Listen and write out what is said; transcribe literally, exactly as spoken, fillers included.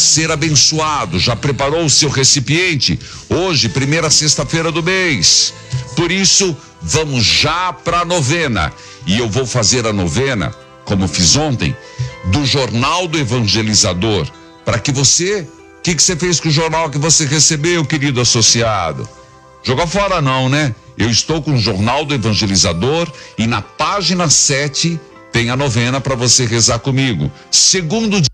ser abençoado. Já preparou o seu recipiente? Hoje, primeira sexta-feira do mês. Por isso, vamos já para a novena. E eu vou fazer a novena, como fiz ontem, do Jornal do Evangelizador. Para que você... O que, que você fez com o jornal que você recebeu, querido associado? Joga fora não, né? Eu estou com o Jornal do Evangelizador e na página sete tem a novena para você rezar comigo. Segundo dia.